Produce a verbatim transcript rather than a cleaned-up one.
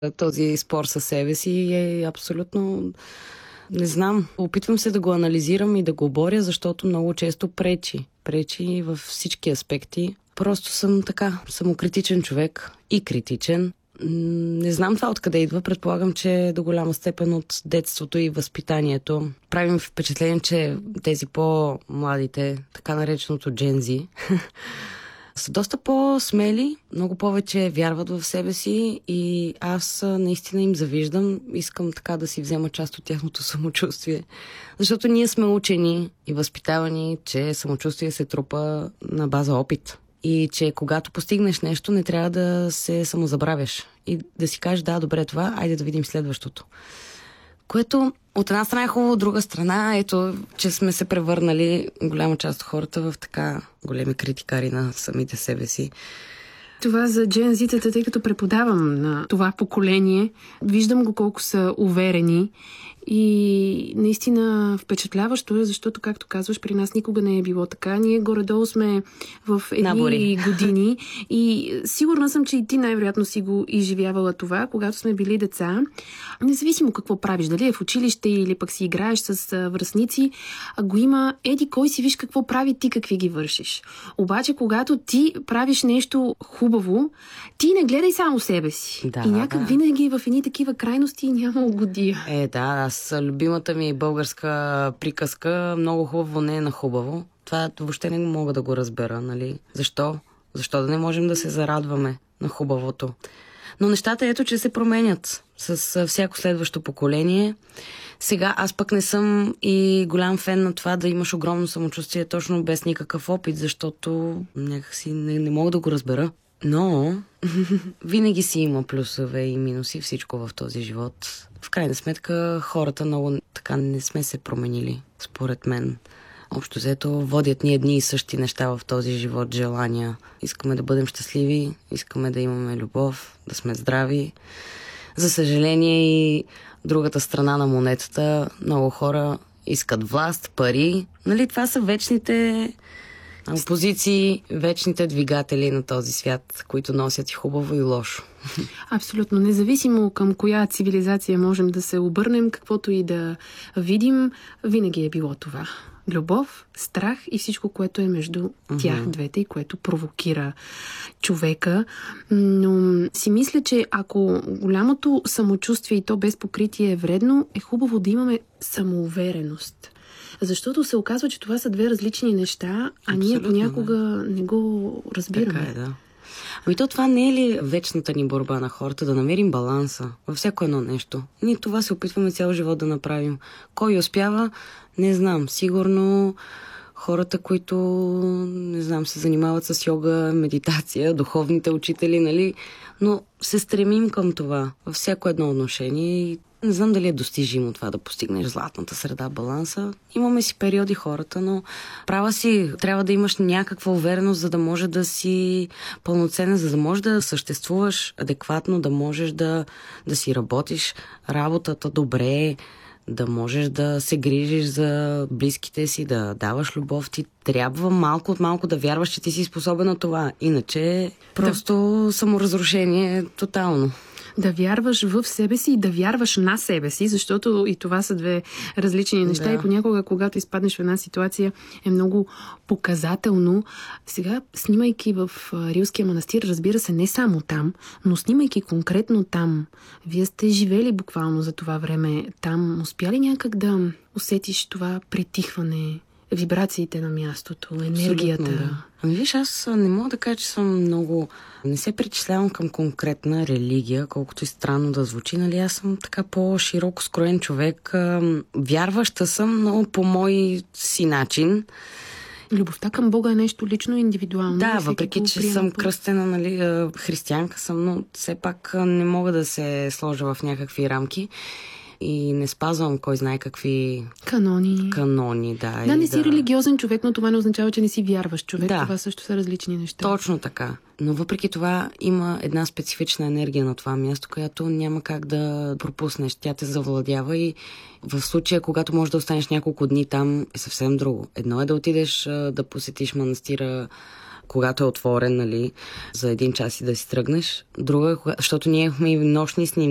Този спор със себе си е абсолютно... Не знам. Опитвам се да го анализирам и да го боря, защото много често пречи. Пречи във всички аспекти. Просто съм така, самокритичен човек и критичен. Не знам това откъде идва. Предполагам, че до голяма степен от детството и възпитанието. Правим впечатление, че тези по-младите, така нареченото Gen Z, са доста по-смели, много повече вярват в себе си и аз наистина им завиждам. Искам така да си взема част от тяхното самочувствие. Защото ние сме учени и възпитавани, че самочувствие се трупа на база опит. И че когато постигнеш нещо, не трябва да се самозабравяш. И да си кажеш, да, добре това, айде да видим следващото. Което от една страна е хубаво, от друга страна, ето, че сме се превърнали, голяма част от хората, в така големи критикари на самите себе си. Това за Gen Z-тата, тъй като преподавам на това поколение, виждам го колко са уверени и наистина впечатляващо е, защото, както казваш, при нас никога не е било така. Ние горе-долу сме в едни Набори. години и сигурна съм, че и ти най-вероятно си го изживявала това, когато сме били деца. Независимо какво правиш, дали е в училище или пък си играеш с връстници, го има еди кой си, виж какво прави, ти какви ги вършиш. Обаче, когато ти правиш нещо хубаво, ти не гледай само себе си. Да, и някак да. винаги в едни такива крайности няма угодия. Е, да, аз любимата ми българска приказка, много хубаво не е на хубаво. Това въобще не мога да го разбера, нали? Защо? Защо да не можем да се зарадваме на хубавото? Но нещата ето, че се променят с всяко следващо поколение. Сега аз пък не съм и голям фен на това да имаш огромно самочувствие точно без никакъв опит, защото някакси не, не мога да го разбера. Но винаги си има плюсове и минуси, всичко в този живот. В крайна сметка хората много така не сме се променили, според мен. Общо взето водят ни едни и същи неща в този живот, желания. Искаме да бъдем щастливи, искаме да имаме любов, да сме здрави. За съжаление и другата страна на монетата, много хора искат власт, пари. Нали, това са вечните опозиции, вечните двигатели на този свят, които носят и хубаво и лошо. Абсолютно. Независимо към коя цивилизация можем да се обърнем, каквото и да видим, винаги е било това. Любов, страх и всичко, което е между uh-huh. тях двете и което провокира човека. Но си мисля, че ако голямото самочувствие и то без покритие е вредно, е хубаво да имаме самоувереност. Защото се оказва, че това са две различни неща, а ние Абсолютно, понякога да. не го разбираме. Така е, да. Ами то това не е ли вечната ни борба на хората, да намерим баланса във всяко едно нещо? Ние това се опитваме цял живот да направим. Кой успява? Не знам. Сигурно хората, които, не знам, се занимават с йога, медитация, духовните учители, нали? Но се стремим към това във всяко едно отношение и не знам дали е достижимо това да постигнеш златната среда, баланса. Имаме си периоди хората, но права си, трябва да имаш някаква увереност, за да може да си пълноценен, за да можеш да съществуваш адекватно, да можеш да, да си работиш работата добре, да можеш да се грижиш за близките си, да даваш любов. Ти трябва малко от малко да вярваш, че ти си способен на това. Иначе просто да. саморазрушение тотално. Да вярваш в себе си и да вярваш на себе си, защото и това са две различни неща да. И понякога, когато изпаднеш в една ситуация, е много показателно. Сега, снимайки в Рилския манастир, разбира се, не само там, но снимайки конкретно там, вие сте живели буквално за това време там. Успя ли някак да усетиш това притихване, вибрациите на мястото, енергията? Абсолютно, да. Ами виж, аз не мога да кажа, че съм много... Не се причислявам към конкретна религия, колкото и странно да звучи. Нали, аз съм така по-широко скроен човек. Вярваща съм, но по мой си начин. Любовта към Бога е нещо лично и индивидуално. Да, въпреки, че съм кръстена, нали, християнка съм, но все пак не мога да се сложа в някакви рамки. И не спазвам кой знае какви... Канони. Канони, да. Да, не си да. религиозен човек, но това не означава, че не си вярваш човек. Да. Това също са различни неща. Точно така. Но въпреки това има една специфична енергия на това място, която няма как да пропуснеш. Тя те завладява и в случая, когато можеш да останеш няколко дни там, е съвсем друго. Едно е да отидеш да посетиш манастира, когато е отворен, нали, за един час и да си тръгнеш. Друго е, защото ние имахме и нощни снимки.